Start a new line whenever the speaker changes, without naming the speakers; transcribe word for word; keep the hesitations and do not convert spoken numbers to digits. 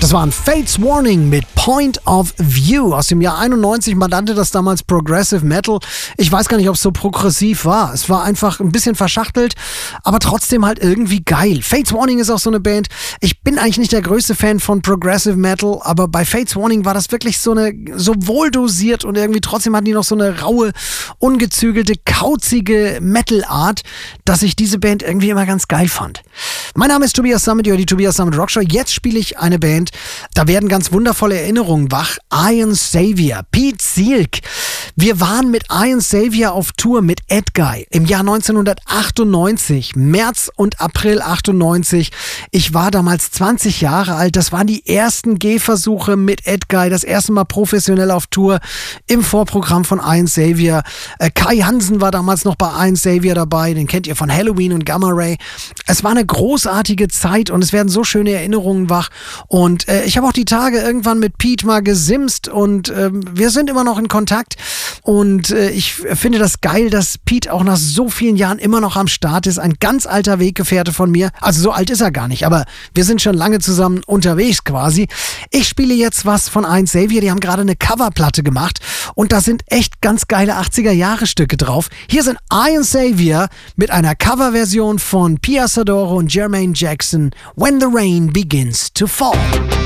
Das war ein Fates Warning mit Point of View aus dem Jahr einundneunzig. Man nannte das damals Progressive Metal. Ich weiß gar nicht, ob es so progressiv war. Es war einfach ein bisschen verschachtelt, aber trotzdem halt irgendwie geil. Fates Warning ist auch so eine Band. Ich bin eigentlich nicht der größte Fan von Progressive Metal, aber bei Fates Warning war das wirklich so eine, so wohldosiert und irgendwie trotzdem hatten die noch so eine raue, ungezügelte, kauzige Metal-Art, dass ich diese Band irgendwie immer ganz geil fand. Mein Name ist Tobias Sammet, ihr hört die Tobias Sammet Rockshow. Jetzt spiele ich eine Band, da werden ganz wundervolle Erinnerungen wach. Iron Savior, Pete Sielk. Wir waren mit Iron Savior auf Tour mit Edguy im Jahr neunzehnhundertachtundneunzig, März und April achtundneunzig. Ich war damals zwanzig Jahre alt. Das waren die ersten Gehversuche mit Edguy, das erste Mal professionell auf Tour im Vorprogramm von Iron Savior. Äh, Kai Hansen war damals noch bei Iron Savior dabei, den kennt ihr von Halloween und Gamma Ray. Es war eine großartige Zeit und es werden so schöne Erinnerungen wach. Und äh, ich habe auch die Tage irgendwann mit Pete mal gesimst und äh, wir sind immer noch in Kontakt. Und äh, ich finde das geil, dass Pete auch nach so vielen Jahren immer noch am Start ist. Ein ganz alter Weggefährte von mir. Also so alt ist er gar nicht, aber wir sind schon lange zusammen unterwegs quasi. Ich spiele jetzt was von Iron Savior. Die haben gerade eine Coverplatte gemacht und da sind echt ganz geile achtziger-Jahre-Stücke drauf. Hier sind Iron Savior mit einer Coverversion von Pia Sadoro und Jermaine Jackson, When the Rain Begins to Fall.